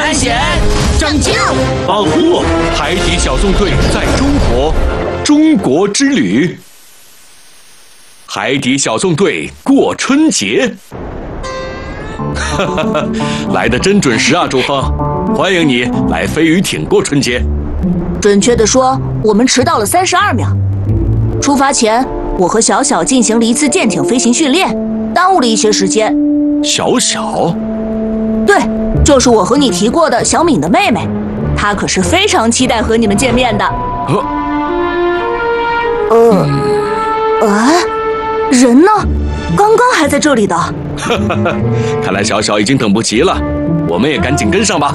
探险、 拯救、 保护海底小纵队在中国之旅。海底小纵队过春节，来得真准时啊，朱峰！欢迎你来飞鱼艇过春节。 准确地说，我们迟到了32秒。出发前，我和小小进行了一次舰艇飞行训练，耽误了一些时间。 小小？ 对，就是我和你提过的小敏的妹妹，她可是非常期待和你们见面的。人呢？刚刚还在这里的。 看来小小已经等不及了，我们也赶紧跟上吧。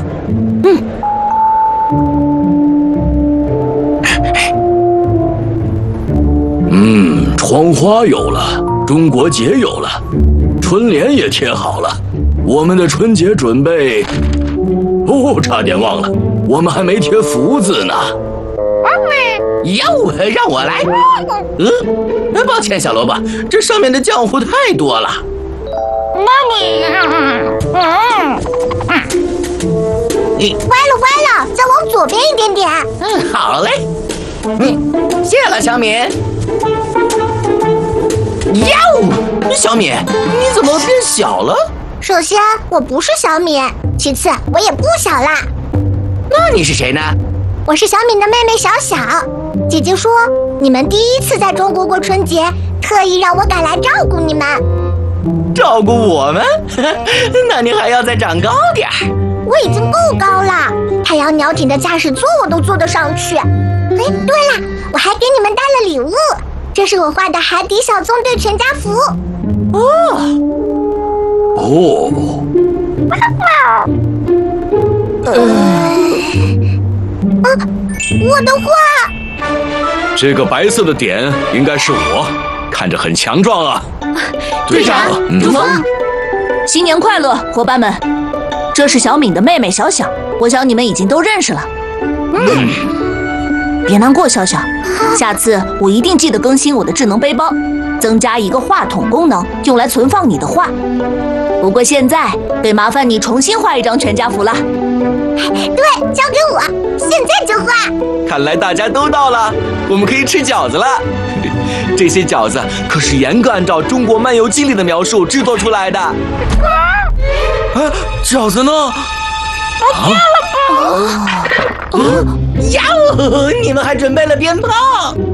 窗花有了，中国结有了，春联也贴好了，我们的春节准备……差点忘了，我们还没贴福字呢。 哟，让我来。抱歉，小萝卜，这上面的浆糊太多了。 歪了，再往左边一点点。 好嘞。谢了，小敏。哟，小敏，你怎么变小了？ 首先，我不是小敏；其次，我也不小啦。 那你是谁呢？ 我是小敏的妹妹小小。姐姐说，你们第一次在中国过春节，特意让我赶来照顾你们。 照顾我们？那你还要再长高点儿。 我已经够高了，太阳鸟艇的驾驶座我都坐得上去。对了，我还给你们带了礼物，这是我画的海底小纵队全家福。我的画。 这个白色的点应该是我，看着很强壮啊。 队长，朱峰，新年快乐，伙伴们！这是小敏的妹妹小小，我想你们已经都认识了。别难过，小小，下次我一定记得更新我的智能背包，增加一个话筒功能，用来存放你的画。不过现在得麻烦你重新画一张全家福了。 对，交给我，现在就画。 看来大家都到了，我们可以吃饺子了。这些饺子可是严格按照《中国漫游记》里的描述制作出来的。饺子呢？哟，你们还准备了鞭炮？